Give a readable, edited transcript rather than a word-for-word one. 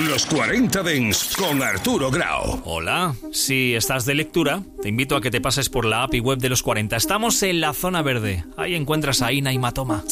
Los 40 Dents con Arturo Grau. Hola, si estás de lectura, te invito a que te pases por la app y web de Los 40. Estamos en la zona verde. Ahí encuentras a Ina y Matoma.